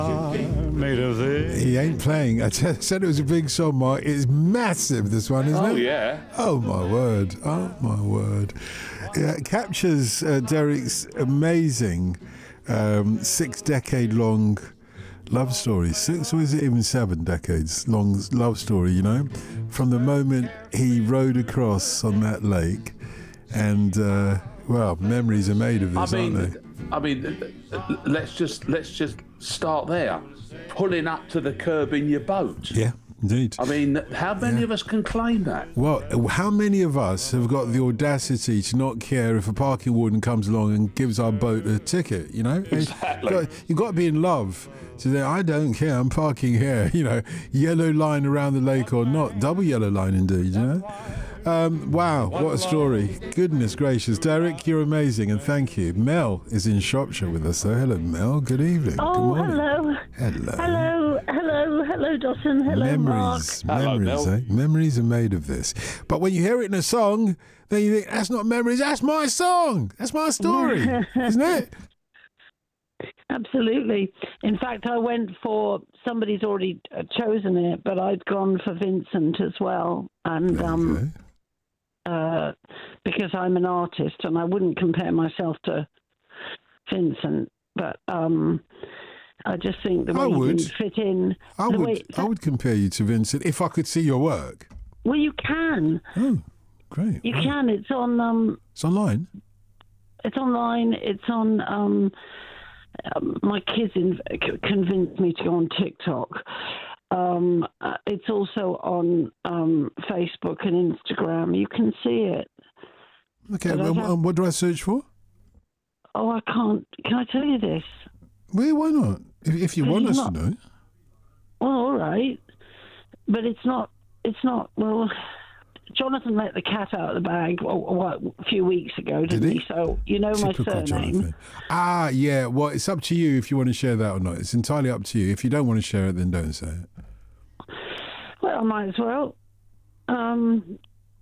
Made of this. He ain't playing. I said it was a big song, Mark. It's massive, this one, isn't it? Oh, yeah. Oh, my word. Oh, my word. Yeah, it captures Derek's amazing 6-decade-long love story. 6, or is it even 7 decades long love story, you know? From the moment he rowed across on that lake and, well, memories are made of this, aren't they? I mean, let's just start there. Pulling up to the curb in your boat. Yeah, indeed. I mean, how many of us can claim that? Well, how many of us have got the audacity to not care if a parking warden comes along and gives our boat a ticket, you know? Exactly. You've got to be in love to say, I don't care, I'm parking here, you know, yellow line around the lake or not, double yellow line indeed, you know? Wow, what a story. Goodness gracious. Derek, you're amazing, and thank you. Mel is in Shropshire with us, so hello, Mel. Good evening. Oh, good morning. Hello, Dawson. Hello, Mark. Memories, eh? Memories are made of this. But when you hear it in a song, then you think, that's not memories, that's my song. That's my story, isn't it? Absolutely. In fact, I went for, somebody's already chosen it, but I'd gone for Vincent as well. And because I'm an artist and I wouldn't compare myself to Vincent, but I just think the way he didn't fit in. I would compare you to Vincent if I could see your work. Well, you can. Oh, great. You can. It's on. It's online. It's online. It's on. My kids convinced me to go on TikTok. It's also on Facebook and Instagram. You can see it. Okay, what do I search for? Oh, I can't. Can I tell you this? Well, why not? If you want us to know. Well, all right. But it's not, well, Jonathan let the cat out of the bag a few weeks ago, didn't he? So, you know my surname. Jonathan. Ah, yeah. Well, it's up to you if you want to share that or not. It's entirely up to you. If you don't want to share it, then don't say it. Well, I might as well.